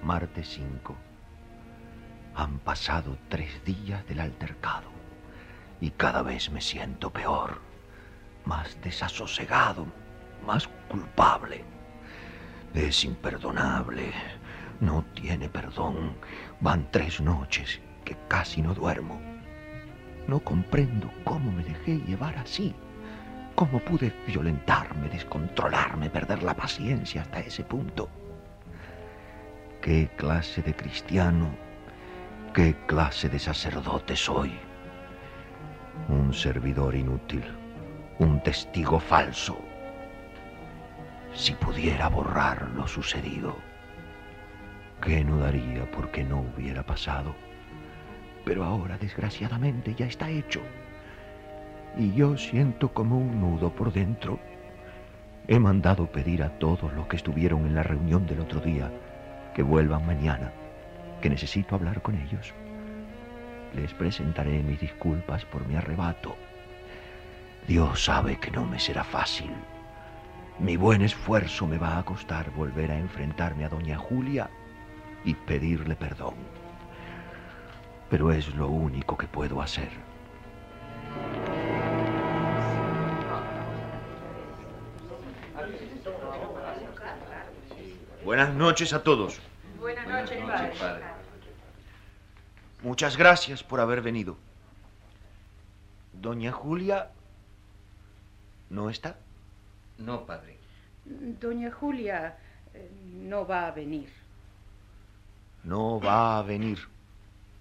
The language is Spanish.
Martes 5. Han pasado 3 días del altercado y cada vez me siento peor, más desasosegado, más culpable. Es imperdonable, no tiene perdón. Van 3 noches que casi no duermo. No comprendo cómo me dejé llevar así, cómo pude violentarme, descontrolarme, perder la paciencia hasta ese punto. ¿Qué clase de cristiano, qué clase de sacerdote soy? Un servidor inútil, un testigo falso. Si pudiera borrar lo sucedido, ¿qué no daría porque no hubiera pasado? Pero ahora, desgraciadamente, ya está hecho. Y yo siento como un nudo por dentro. He mandado pedir a todos los que estuvieron en la reunión del otro día que vuelvan mañana, que necesito hablar con ellos. Les presentaré mis disculpas por mi arrebato. Dios sabe que no me será fácil. Mi buen esfuerzo me va a costar volver a enfrentarme a doña Julia y pedirle perdón. Pero es lo único que puedo hacer. Buenas noches a todos. Buenas noches, padre. Muchas gracias por haber venido. ¿Doña Julia no está? No, padre. Doña Julia no va a venir. No va a venir.